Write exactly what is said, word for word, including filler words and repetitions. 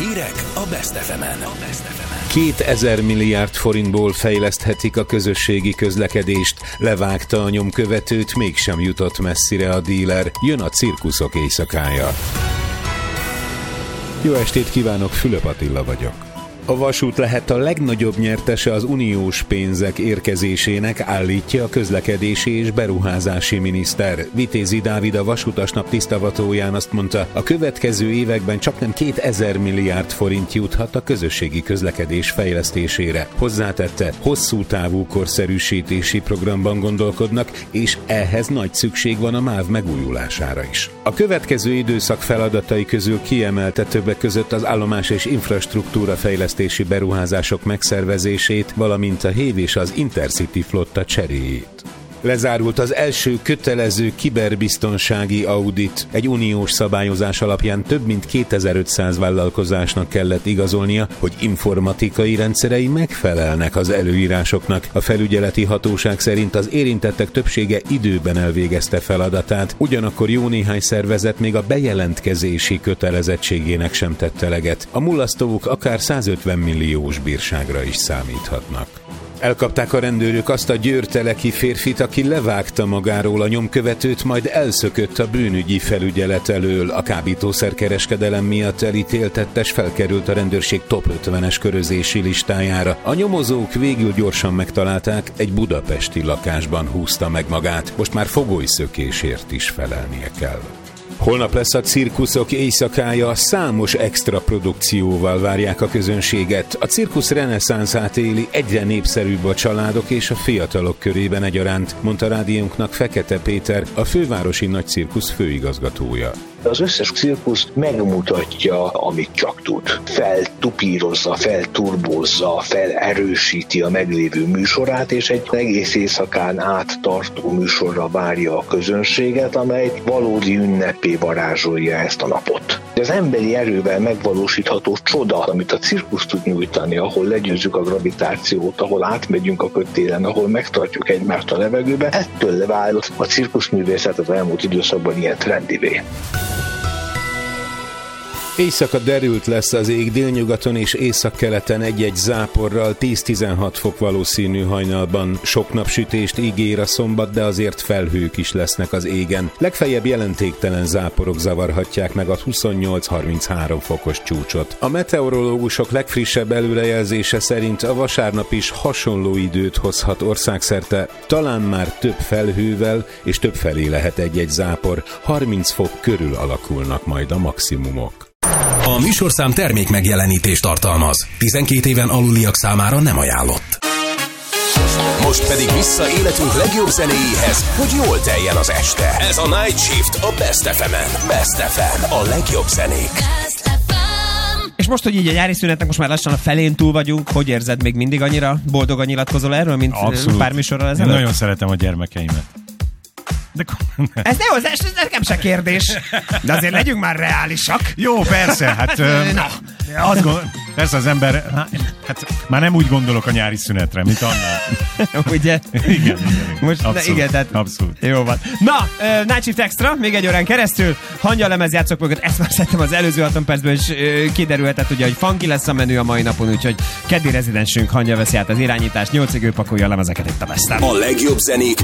Hírek a Best ef emen. kétezer milliárd forintból fejleszthetik a közösségi közlekedést. Levágta a nyomkövetőt, mégsem jutott messzire a díler. Jön a cirkuszok éjszakája. Jó estét kívánok, Fülöp Attila vagyok. A vasút lehet a legnagyobb nyertese az uniós pénzek érkezésének, állítja a közlekedési és beruházási miniszter. Vitézi Dávid, a Vasutasnap tisztavatóján azt mondta, a következő években csaknem kétezer milliárd forint juthat a közösségi közlekedés fejlesztésére. Hozzátette, hosszú távú korszerűsítési programban gondolkodnak, és ehhez nagy szükség van a MÁV megújulására is. A következő időszak feladatai közül kiemelte többek között az állomás és infrastruktúra fejlesztését, beruházások megszervezését, valamint a Hév és az Intercity flotta cseréjét. Lezárult az első kötelező kiberbiztonsági audit. Egy uniós szabályozás alapján több mint kétezer-ötszáz vállalkozásnak kellett igazolnia, hogy informatikai rendszerei megfelelnek az előírásoknak. A felügyeleti hatóság szerint az érintettek többsége időben elvégezte feladatát, ugyanakkor jó néhány szervezet még a bejelentkezési kötelezettségének sem tette eleget. A mulasztók akár százötven milliós bírságra is számíthatnak. Elkapták a rendőrök azt a győrteleki férfit, aki levágta magáról a nyomkövetőt, majd elszökött a bűnügyi felügyelet elől. A kábítószerkereskedelem miatt elítélt tettes felkerült a rendőrség top ötvenes körözési listájára. A nyomozók végül gyorsan megtalálták, egy budapesti lakásban húzta meg magát. Most már fogolyszökésért is felelnie kell. Holnap lesz a cirkuszok éjszakája, számos extra produkcióval várják a közönséget. A cirkusz reneszánszát éli, egyre népszerűbb a családok és a fiatalok körében egyaránt, mondta rádiónknak Fekete Péter, a fővárosi nagycirkusz főigazgatója. Az összes cirkusz megmutatja, amit csak tud. Feltupírozza, felturbózza, felerősíti a meglévő műsorát, és egy egész éjszakán át tartó műsorra várja a közönséget, amely valódi ünnepé varázsolja ezt a napot. Az emberi erővel megvalósítható csoda, amit a cirkusz tud nyújtani, ahol legyőzzük a gravitációt, ahol átmegyünk a kötélen, ahol megtartjuk egymást a levegőbe, ettől vált a cirkuszművészet az elmúlt időszakban ilyen trendivé. Éjszaka derült lesz az ég, délnyugaton és északkeleten egy-egy záporral, tíz-tizenhat fok valószínű hajnalban. Sok napsütést ígér a szombat, de azért felhők is lesznek az égen. Legfeljebb jelentéktelen záporok zavarhatják meg a huszonnyolc-harminchárom fokos csúcsot. A meteorológusok legfrissebb előrejelzése szerint a vasárnap is hasonló időt hozhat országszerte, talán már több felhővel és több felé lehet egy-egy zápor. harminc fok körül alakulnak majd a maximumok. A műsorszám termék megjelenítést tartalmaz. tizenkét éven aluliak számára nem ajánlott. Most pedig vissza életünk legjobb zenéjéhez, hogy jól teljen az este. Ez a Night Shift a Best ef emen. Best ef em, a legjobb zenék. És most, hogy így a nyári szünetnek most már lassan a felén túl vagyunk, hogy érzed, még mindig annyira boldogan nyilatkozol erről, mint Abszolút. Pár műsorral ezelőtt? Én nagyon szeretem a gyermekeimet. De... Ez ne hozzá, ez nekem se kérdés. De azért legyünk már reálisak. Jó, persze, hát... Na. Azt gond... Persze az ember... Hát már nem úgy gondolok a nyári szünetre, mint annál. Ugye? Igen, igen. Most, abszolút, de igen, tehát abszolút. Jó van. Na, uh, Night Shift Extra, még egy órán keresztül. Hangya lemez játszok mögött, ezt már szerintem az előző hatvan percben is uh, kiderülhetett, ugye, hogy funky lesz a menü a mai napon, úgyhogy keddi rezidensünk Hangya veszi át az irányítást, nyolcig ő pakolja a lemezeket itt a Best-en. A legjobb zenék